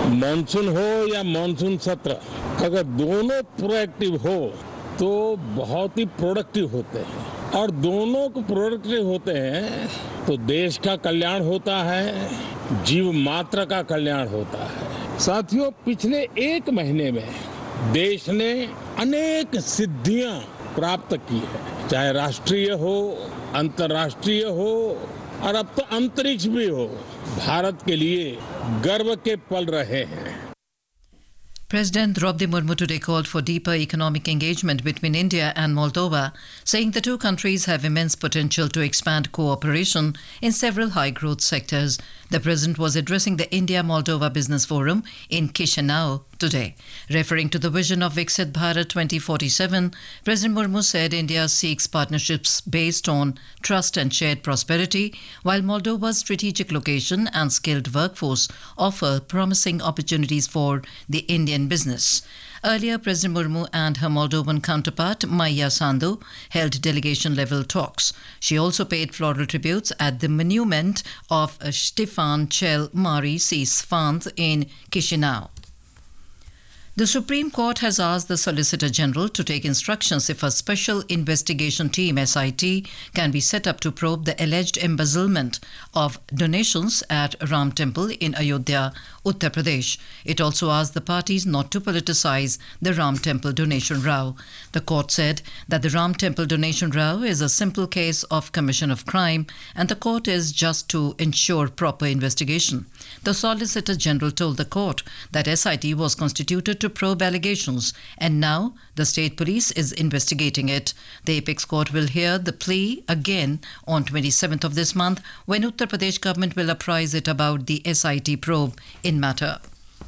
Monsoon हो या monsoon सत्र, अगर दोनों प्रोएक्टिव हो तो बहुत ही प्रोडक्टिव होते हैं, और दोनों को प्रोडक्टिव होते हैं तो देश का कल्याण होता है, जीव मात्र का कल्याण होता है। साथियों, पिछले एक महीने में देश ने अनेक सिद्धियां प्राप्त की है, चाहे राष्ट्रीय हो, अंतर्राष्ट्रीय हो, और अब तो अंतरिक्ष भी हो। भारत के लिए गर्व के पल रहे हैं। President Draupadi Murmu today called for deeper economic engagement between India and Moldova, saying the two countries have immense potential to expand cooperation in several high-growth sectors. The president was addressing the India-Moldova Business Forum in Chisinau today. Referring to the vision of Viksit Bharat 2047, President Murmu said India seeks partnerships based on trust and shared prosperity, while Moldova's strategic location and skilled workforce offer promising opportunities for the Indian business. Earlier, President Murmu and her Moldovan counterpart, Maia Sandu, held delegation-level talks. She also paid floral tributes at the monument of Stefan Cel Mare Cis-Fant in Chisinau. The Supreme Court has asked the Solicitor General to take instructions if a special investigation team (SIT) can be set up to probe the alleged embezzlement of donations at Ram Temple in Ayodhya, Uttar Pradesh. It also asked the parties not to politicize the Ram Temple donation row. The court said that the Ram Temple donation row is a simple case of commission of crime, and the court is just to ensure proper investigation. The Solicitor General told the court that SIT was constituted to probe allegations, and now the state police is investigating it. The apex court will hear the plea again on 27th of this month, when Uttar Pradesh government will apprise it about the SIT probe in matter.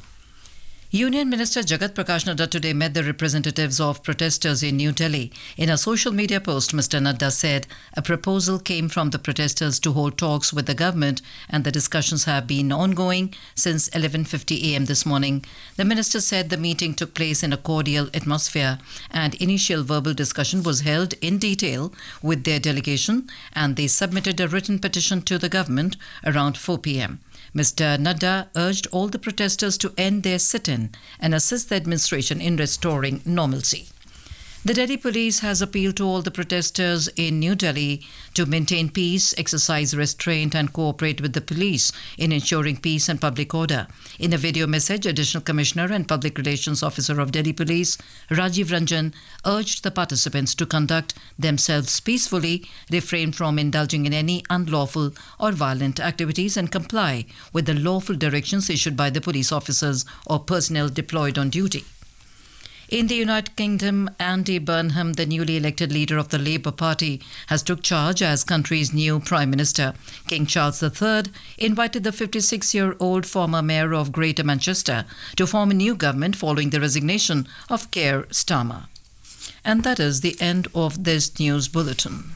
Union Minister Jagat Prakash Nadda today met the representatives of protesters in New Delhi. In a social media post, Mr. Nadda said a proposal came from the protesters to hold talks with the government, and the discussions have been ongoing since 11:50 a.m. this morning. The minister said the meeting took place in a cordial atmosphere, and initial verbal discussion was held in detail with their delegation, and they submitted a written petition to the government around 4 p.m. Mr. Nadda urged all the protesters to end their sit-in and assist the administration in restoring normalcy. The Delhi police has appealed to all the protesters in New Delhi to maintain peace, exercise restraint and cooperate with the police in ensuring peace and public order. In a video message, Additional Commissioner and Public Relations Officer of Delhi Police, Rajiv Ranjan, urged the participants to conduct themselves peacefully, refrain from indulging in any unlawful or violent activities, and comply with the lawful directions issued by the police officers or personnel deployed on duty. In the United Kingdom, Andy Burnham, the newly elected leader of the Labour Party, has took charge as country's new Prime Minister. King Charles III invited the 56-year-old former mayor of Greater Manchester to form a new government following the resignation of Keir Starmer. And that is the end of this news bulletin.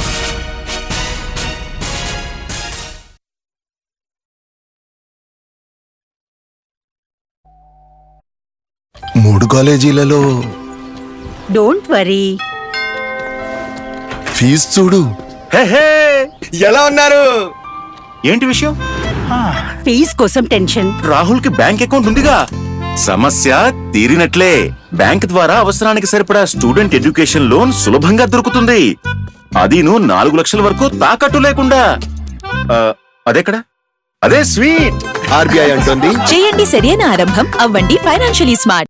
మూడు కాలేజీలలో don't worry fee చూడు. ఎలా ఉన్నారు? ఏంటి విషయం? Fee కోసం tension. Rahul కి bank account ఉందిగా, సమస్య తీరినట్లే. బ్యాంక్ ద్వారా అవసరానికి సరిపడా స్టూడెంట్ ఎడ్యుకేషన్ లోన్ సులభంగా దొరుకుతుంది. అదీను 4 లక్షల వరకు తాకట్టు లేకుండా. అదెక్కడ? అదే స్వీట్. ఆర్బీఐ అంటుంది, చేయండి సరైన ఆరంభం, అవ్వండి ఫైనాన్షియలీ స్మార్ట్.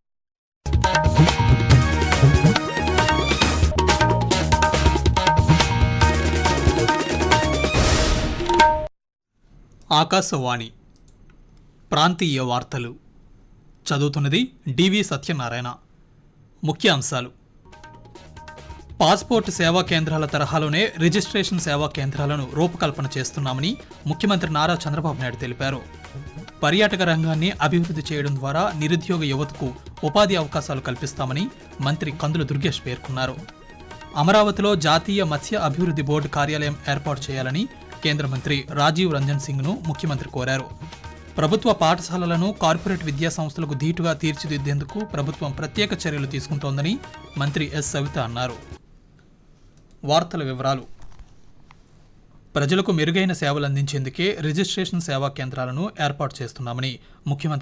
ఆకాశవాణి ప్రాంతీయ వార్తలు చదువుతున్నది డివి సత్యనారాయణ. ముఖ్యాంశాలు: పాస్పోర్ట్ సేవా కేంద్రాల తరహాలోనే రిజిస్ట్రేషన్ సేవా కేంద్రాలను రూపకల్పన చేస్తున్నామని ముఖ్యమంత్రి నారా చంద్రబాబు నాయుడు తెలిపారు. పర్యాటక రంగాన్ని అభివృద్ధి చేయడం ద్వారా నిరుద్యోగ యువతకు ఉపాధి అవకాశాలు కల్పిస్తామని మంత్రి కందుల దుర్గేష్ పేర్కొన్నారు. అమరావతిలో జాతీయ మత్స్య అభివృద్ధి బోర్డు కార్యాలయం ఏర్పాటు చేయాలని కేంద్ర మంత్రి రాజీవ్ రంజన్ సింగ్ను ముఖ్యమంత్రి కోరారు. ప్రభుత్వ పాఠశాలలను కార్పొరేట్ విద్యా సంస్థలకు ధీటుగా తీర్చిదిద్దేందుకు ప్రభుత్వం ప్రత్యేక చర్యలు తీసుకుంటోందని మంత్రి ఎస్ సవిత అన్నారు. వార్తల వివరాలు: ప్రజలకు మెరుగైన సేవలు అందించేందుకే రిజిస్ట్రేషన్ సేవా కేంద్రాలను ఏర్పాటు చేస్తున్నామని ముఖ్యమంత్రి